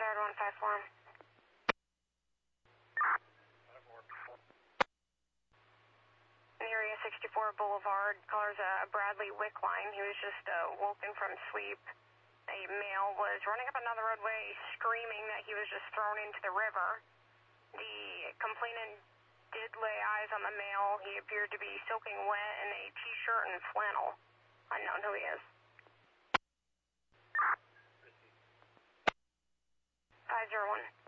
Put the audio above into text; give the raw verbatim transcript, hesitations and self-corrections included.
Bernard one five four. Area sixty-four Boulevard, colors a Bradley Wick line. He was just uh, woken from sleep. A male was running up another roadway screaming that he was just thrown into the river. The complainant did lay eyes on the male. He appeared to be soaking wet in a t-shirt and flannel. Unknown who he is. five zero one.